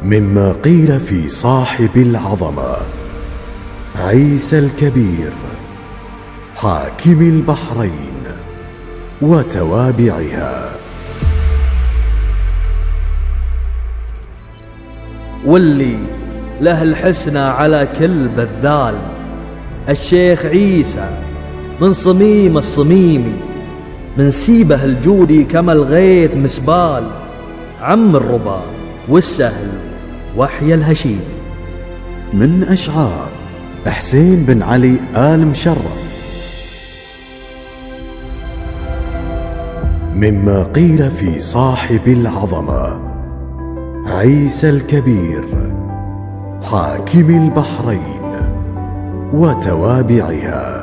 مما قيل في صاحب العظمة عيسى الكبير حاكم البحرين وتوابعها. واللي له الحسنى على كل بذال، الشيخ عيسى من صميم الصميمي، من سيبه الجودي كما الغيث مسبال، عم الربا والسهل وحي الهشيمي. من أشعار حسين بن علي آل مشرف. مما قيل في صاحب العظمة عيسى الكبير حاكم البحرين وتوابعها.